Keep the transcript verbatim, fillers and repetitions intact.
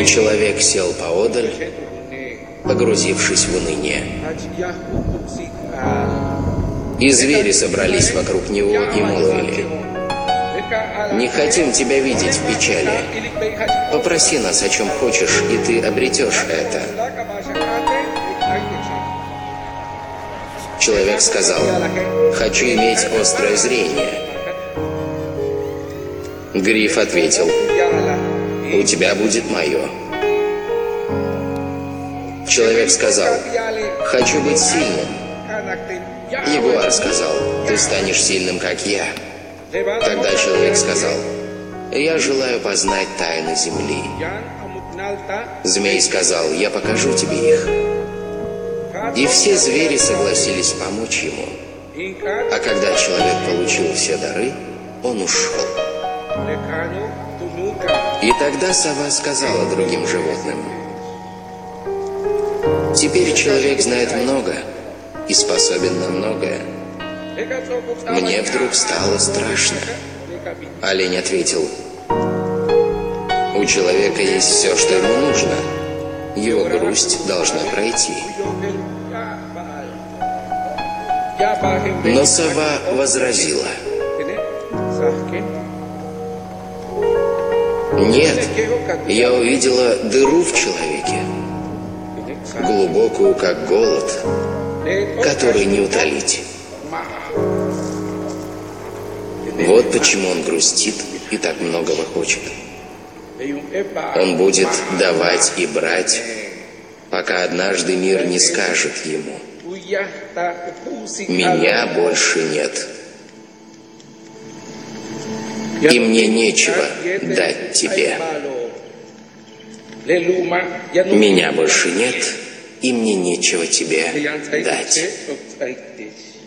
Человек сел поодаль, погрузившись в уныние. И звери собрались вокруг него и молвили: «Не хотим тебя видеть в печали. Попроси нас, о чем хочешь, и ты обретешь это». Человек сказал: «Хочу иметь острое зрение». Гриф ответил: «У тебя будет мое». Человек сказал: «Хочу быть сильным». Ягуар сказал: «Ты станешь сильным, как я». Тогда человек сказал: «Я желаю познать тайны земли». Змей сказал: «Я покажу тебе их». И все звери согласились помочь ему. А когда человек получил все дары, он ушел. И тогда сова сказала другим животным: «Теперь человек знает много и способен на многое. Мне вдруг стало страшно». Олень ответил: «У человека есть все, что ему нужно. Его грусть должна пройти». Но сова возразила: «Нет, я увидела дыру в человеке, глубокую, как голод, который не утолить. Вот почему он грустит и так многого хочет. Он будет давать и брать, пока однажды мир не скажет ему: меня больше нет, и мне нечего дать тебе. Меня больше нет, и мне нечего тебе дать».